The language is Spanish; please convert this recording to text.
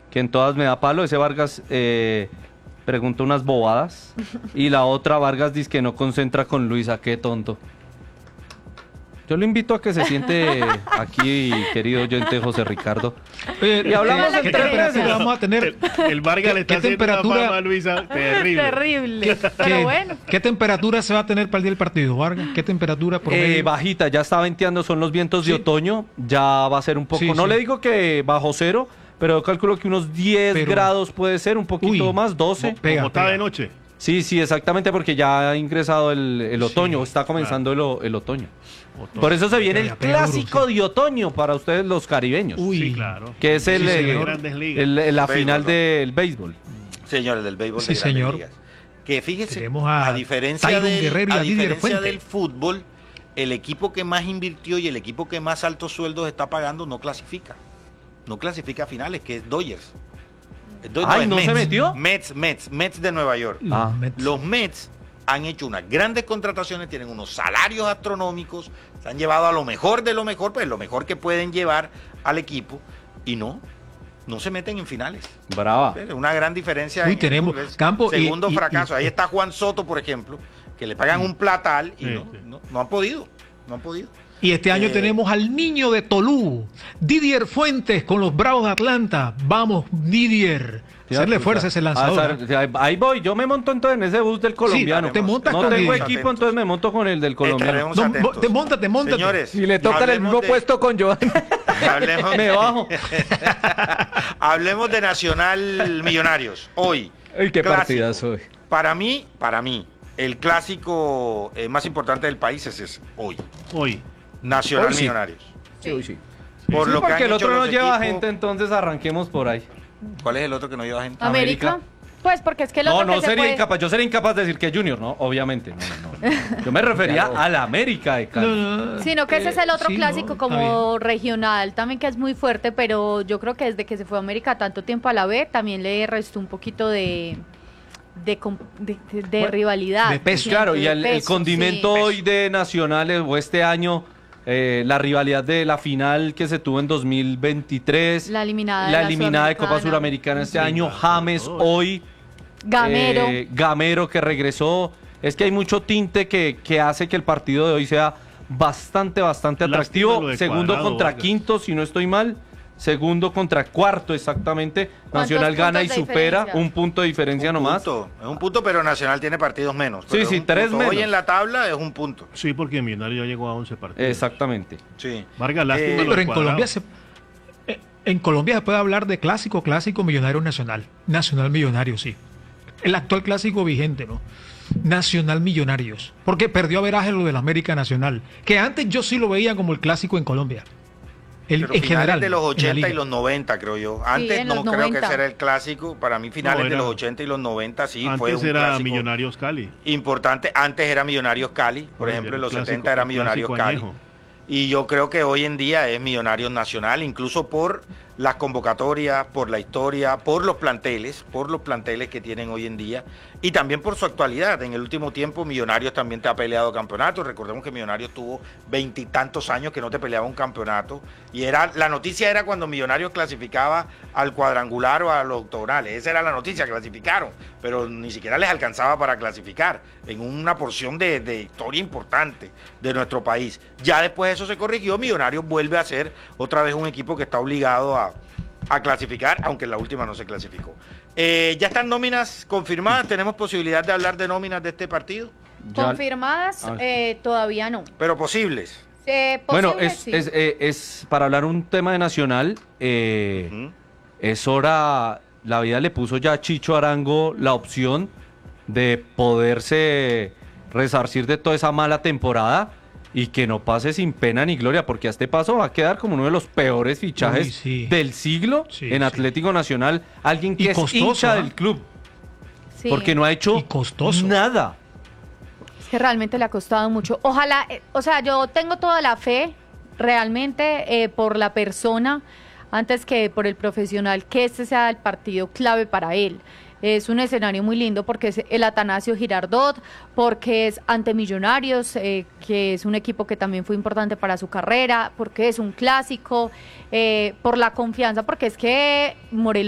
que en todas me da palo. Ese Vargas pregunta unas bobadas. Y la otra, Vargas dice que no concentra con Luisa. Qué tonto. Yo lo invito a que se siente aquí, querido oyente José Ricardo. Y hablamos de temperatura vamos a tener. El Vargas le está haciendo una fama a Luisa terrible. Terrible. Pero bueno. ¿Qué temperatura se va a tener para el día del partido, Vargas? ¿Qué temperatura promedio? Bajita, ya está venteando, son los vientos de otoño. Ya va a ser un poco, no le digo que bajo cero, pero yo calculo que unos 10 grados puede ser, un poquito más, 12. Como está de noche. Sí, exactamente, porque ya ha ingresado el otoño, está comenzando el otoño. Por eso se viene el clásico de otoño para ustedes los caribeños. Sí, claro. Que es la final del béisbol. Señores, del béisbol sí, de Grandes señor. Ligas. Que fíjese, a a diferencia Fuente. del fútbol, el equipo que más invirtió y el equipo que más altos sueldos está pagando no clasifica. No clasifica a finales, que es Dodgers. ¿No se metió? Mets de Nueva York. Los Mets han hecho unas grandes contrataciones, tienen unos salarios astronómicos, se han llevado a lo mejor de lo mejor, pues lo mejor que pueden llevar al equipo, y no se meten en finales. Brava. Una gran diferencia. Tenemos campo. Segundo fracaso. Ahí está Juan Soto, por ejemplo, que le pagan un platal y no han podido. Y este año tenemos al niño de Tolú, Didier Fuentes, con los Bravos de Atlanta. Vamos, Didier. Hacerle fuerza a ese lanzador. Ahí voy, yo me monto entonces en ese bus del colombiano. Sí, te montas no con tengo Didier. equipo, entonces me monto con el del colombiano. Te montas. Señores, y le toca el mismo puesto con Joan. Me bajo. Hablemos de Nacional Millonarios. Hoy. ¿Qué partidazo hoy? Para mí, el clásico más importante del país es ese. Hoy. Nacional Millonarios. Sí. Porque el otro no lleva gente, entonces arranquemos por ahí. ¿Cuál es el otro que no lleva gente? ¿América? Pues porque es que el otro yo sería incapaz de decir que Junior, ¿no? Obviamente, no. Yo me refería a la América de Cali. Sino que ese es el otro clásico como regional, también que es muy fuerte, pero yo creo que desde que se fue a América tanto tiempo a la B, también le restó un poquito de rivalidad. De peso. Claro, y el condimento hoy de Nacionales o este año... la rivalidad de la final que se tuvo en 2023, la eliminada de Copa Suramericana este año, James hoy, Gamero que regresó, es que hay mucho tinte que hace que el partido de hoy sea bastante atractivo, segundo contra quinto, si no estoy mal, segundo contra cuarto exactamente, Nacional gana y supera, un punto de diferencia nomás. Es un punto, pero Nacional tiene partidos menos. Sí, 3 menos. Hoy en la tabla es un punto. Sí, porque Millonario ya llegó a 11 partidos. Exactamente. Sí. Vargas, lástima pero en Colombia se puede hablar de clásico, Millonario Nacional. Nacional Millonario, sí. El actual clásico vigente, ¿no? Nacional Millonarios. Porque perdió averaje lo del América Nacional. Que antes yo sí lo veía como el clásico en Colombia. Pero en general, de los 80 y los 90, creo yo. Antes no creo que ese era el clásico. Para mí, finales de los 80 y los 90 sí fue un clásico. Antes era Millonarios Cali. Importante. Antes era Millonarios Cali. Por ejemplo, en los 70 era Millonarios Cali. Añejo. Y yo creo que hoy en día es Millonarios Nacional, incluso por las convocatorias, por la historia, por los planteles que tienen hoy en día y también por su actualidad. En el último tiempo Millonarios también te ha peleado campeonatos. Recordemos que Millonarios tuvo 20 y tantos años que no te peleaba un campeonato y la noticia era cuando Millonarios clasificaba al cuadrangular o a los octogonales. Esa era la noticia, clasificaron, pero ni siquiera les alcanzaba para clasificar en una porción de historia importante de nuestro país. Ya después de eso se corrigió, Millonarios vuelve a ser otra vez un equipo que está obligado a clasificar, aunque en la última no se clasificó. ¿Ya están nóminas confirmadas? ¿Tenemos posibilidad de hablar de nóminas de este partido? Confirmadas, todavía no. Pero posibles. Bueno, Sí. es para hablar un tema de Nacional, es hora, la vida le puso ya a Chicho Arango la opción de poderse resarcir de toda esa mala temporada y que no pase sin pena ni gloria, porque a este paso va a quedar como uno de los peores fichajes del siglo en Atlético Nacional, alguien que es hincha del club, porque no ha hecho nada. Es que realmente le ha costado mucho. Ojalá, yo tengo toda la fe realmente por la persona, antes que por el profesional, que este sea el partido clave para él. Es un escenario muy lindo porque es el Atanasio Girardot, porque es ante Millonarios, que es un equipo que también fue importante para su carrera, porque es un clásico, por la confianza, porque es que Morelos